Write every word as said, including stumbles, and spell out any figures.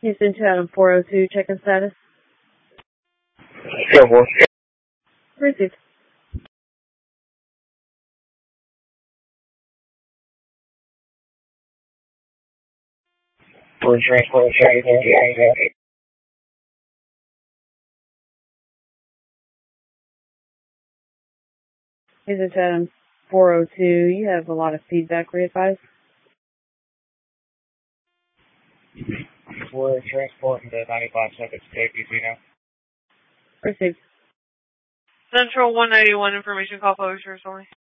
Houston to Adam four oh two, check-in status. Go for it. Received. For transport, check. Houston to Adam four oh two, you have a lot of feedback, re-advise. We're transporting the ninety-five seconds to A P C now. Received. Central one ninety-one information call, publishers only.